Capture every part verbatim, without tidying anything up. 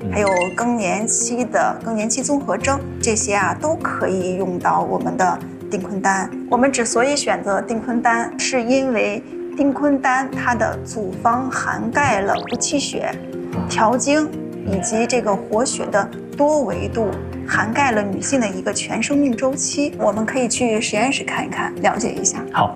还有更年期的更年期综合征，这些啊都可以用到我们的丁坤丹。我们之所以选择丁坤丹，是因为丁坤丹它的组方涵盖了补气血、调经以及这个活血的多维度，涵盖了女性的一个全生命周期。我们可以去实验室看一看，了解一下。 好，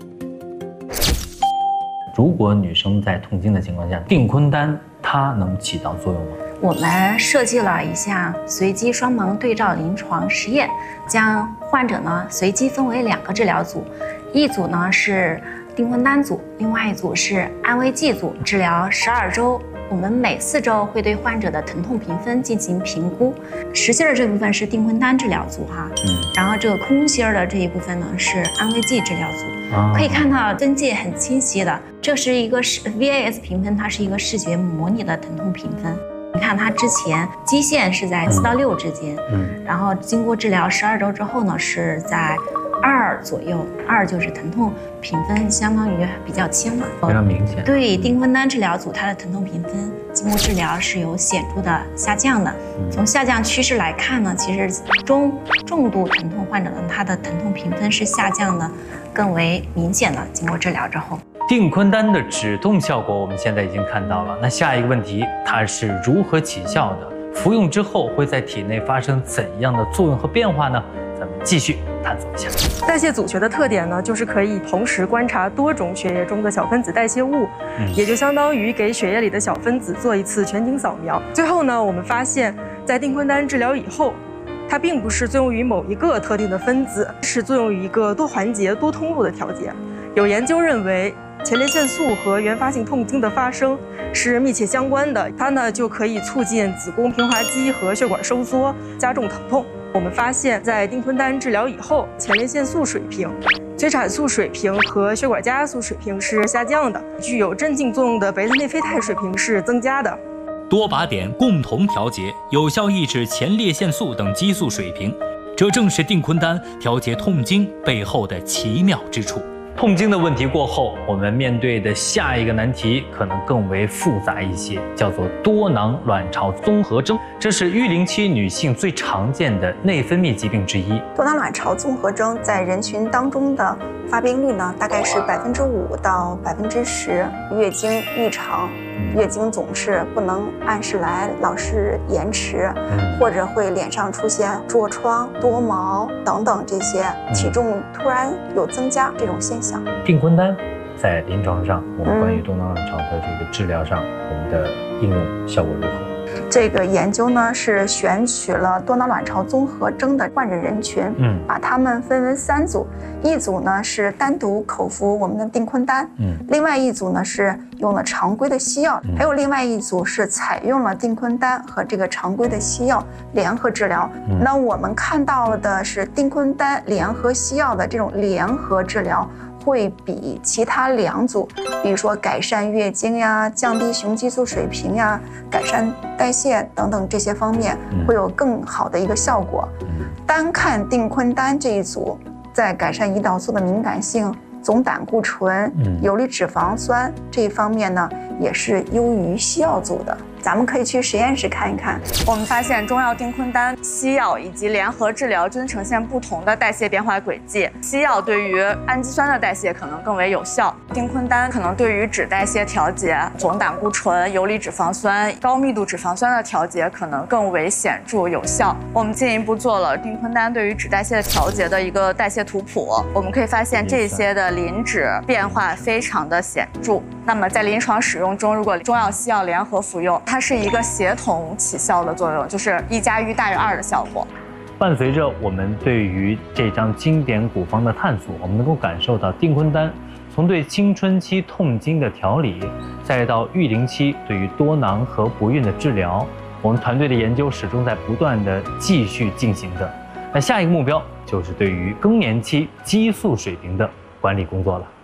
如果女生在痛经的情况下，丁坤丹它能起到作用吗？ 我们设计了一项随机双盲对照临床实验，将患者呢随机分为两个治疗组，一组呢是丁坤丹组，另外一组是安慰剂组，治疗十二周。我们每四周会对患者的疼痛评分进行评估。实心儿这部分是丁坤丹治疗组哈，嗯，然后这个空心儿的这一部分呢是安慰剂治疗组。啊、可以看到分界很清晰的，这是一个 V A S 评分，它是一个视觉模拟的疼痛评分。你看它之前基线是在四到六之间，嗯，然后经过治疗十二周之后呢是在二左右，二就是疼痛评分相当于比较轻了， 非常明显。 对，丁坤丹治疗组它的疼痛评分经过治疗是有显著的下降的。从下降趋势来看呢，其实中重度疼痛患者呢，它的疼痛评分是下降的更为明显的，经过治疗之后。 丁坤丹的止痛效果我们现在已经看到了，那下一个问题，它是如何起效的？服用之后会在体内发生怎样的作用和变化呢？咱们继续探索一下。 代谢组学的特点呢，就是可以同时观察多种血液中的小分子代谢物，嗯、也就相当于给血液里的小分子做一次全景扫描。最后呢，我们发现，在丁坤丹治疗以后，它并不是作用于某一个特定的分子，是作用于一个多环节、多通路的调节。有研究认为，前列腺素和原发性痛经的发生是密切相关的，它呢就可以促进子宫平滑肌和血管收缩，加重疼痛。我们发现，在丁坤丹治疗以后，前列腺素水平、催产素水平和血管加压素水平是下降的，具有镇静作用的贝塔内啡肽水平是增加的。 多靶点共同调节，有效抑制前列腺素等激素水平，这正是丁坤丹调节痛经背后的奇妙之处。 痛经的问题过后，我们面对的下一个难题可能更为复杂一些，叫做多囊卵巢综合征。这是育龄期女性最常见的内分泌疾病之一。 多囊卵巢综合征在人群当中的发病率呢，大概是百分之五到百分之十。月经异常，月经总是不能按时来，老是延迟，嗯、或者会脸上出现痤疮、多毛等等这些，体重突然有增加这种现象。 丁坤丹在临床上，我们关于多囊卵巢的这个治疗上，我们的应用效果如何？ 这个研究呢是选取了多囊卵巢综合征的患者人群，嗯，把他们分为三组，一组呢是单独口服我们的丁坤丹，嗯，另外一组呢是用了常规的西药，嗯、还有另外一组是采用了丁坤丹和这个常规的西药联合治疗。嗯、那我们看到的是丁坤丹联合西药的这种联合治疗，会比其他两组，比如说改善月经呀、降低雄激素水平呀、改善代谢等等这些方面，会有更好的一个效果。单看丁坤丹这一组，在改善胰岛素的敏感性、总胆固醇、游离脂肪酸这一方面呢，也是优于西药组的。咱们可以去实验室看一看。 我们发现中药丁坤丹、西药以及联合治疗均呈现不同的代谢变化轨迹。西药对于氨基酸的代谢可能更为有效，丁坤丹可能对于脂代谢调节、总胆固醇、游离脂肪酸、高密度脂肪酸的调节可能更为显著有效。我们进一步做了丁坤丹对于脂代谢调节的一个代谢图谱，我们可以发现这些的磷脂变化非常的显著。那么在临床使用中，如果中药西药联合服用，它是一个协同起效的作用，就是一加一大于二的效果。 伴随着我们对于这张经典古方的探索，我们能够感受到丁坤丹从对青春期痛经的调理，再到育龄期对于多囊和不孕的治疗，我们团队的研究始终在不断的继续进行着。那下一个目标就是对于更年期激素水平的管理工作了。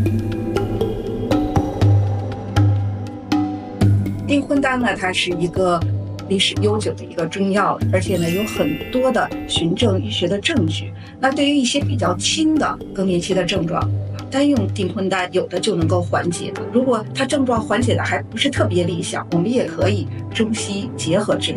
丁坤丹呢，它是一个历史悠久的一个中药，而且呢有很多的循证医学的证据。那对于一些比较轻的更年期的症状，单用丁坤丹有的就能够缓解。如果它症状缓解的还不是特别理想，我们也可以中西结合治疗。